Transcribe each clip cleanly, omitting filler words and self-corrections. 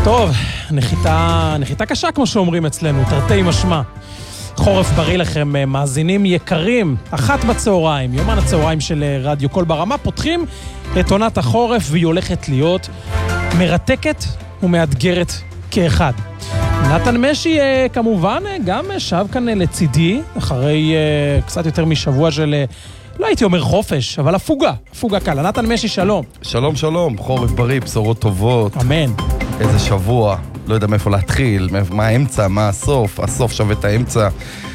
טוב, נחיתה קשה כמו שאומרים אצלנו, תרתי משמע. חורף בריא לכם, מאזינים יקרים, 13:00, יומן הצהריים של רדיו קול ברמה, פותחים את עונת החורף והיא הולכת להיות מרתקת ומאתגרת כאחד. נתן משי כמובן גם שב כאן לצידי, אחרי קצת יותר משבוע של, לא הייתי אומר חופש, אבל הפוגה קלה. נתן משי, שלום. שלום, שלום, חורף בריא, בשורות טובות. אמן. איזה שבוע, לא יודע מאיפה להתחיל, מה האמצע, מה הסוף, הסוף שווה את האמצע.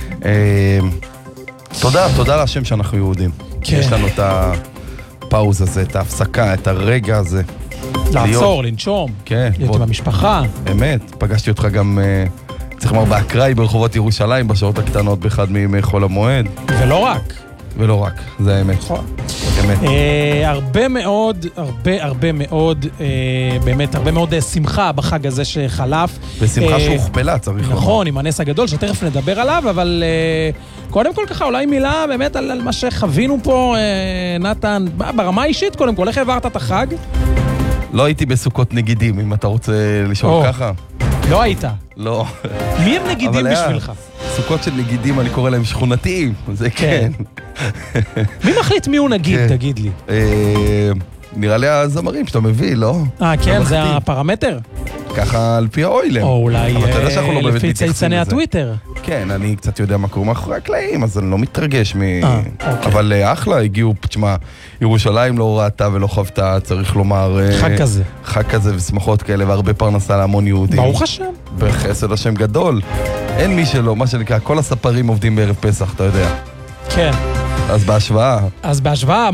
תודה להשם שאנחנו יהודים. כן. יש לנו את הפאוז הזה, את ההפסקה, את הרגע הזה. לעצור, לנשום. כן. להיות עם המשפחה. אמת, פגשתי אותך גם, צריך לומר, באקראי ברחובות ירושלים, בשעות הקטנות באחד מימי חול המועד. ולא רק, זה האמת. נכון. אמת. הרבה מאוד, באמת, הרבה מאוד שמחה בחג הזה שחלף. ושמחה שהוכפלה, צריך לומר. נכון, עם הנס הגדול, שתכף נדבר עליו, אבל קודם כל ככה, אולי מילה באמת על מה שחווינו פה, נתן, ברמה האישית קודם כל, איך העברת את החג? לא הייתי בסוכות נגידים, אם אתה רוצה לשאול ככה. לא היית? לא. מי הם נגידים בשבילך? סוכות של נגידים, אני קורא להם שכונתיים, זה כן. מי מחליט מי הוא נגיד, תגיד לי? נראה לי הזמרים שאתה מביא, לא? כן, זה הפרמטר? ככה על פי האוילם. או אולי לפי צייצני הטוויטר. כן, אני קצת יודע מה קורה מאחורי הקלעים, אז אני לא מתרגש אבל אחלה, הגיעו, תשמע, ירושלים לא ראתה ולא חוותה, צריך לומר... חג כזה ושמחות כאלה, והרבה פרנסה להמון יהודים. ברוך השם. בחסד השם גדול. אין מי שלא, מה שנקרא, כל הספרים עובדים בערב פסח, אתה יודע. כן. אז בהשוואה,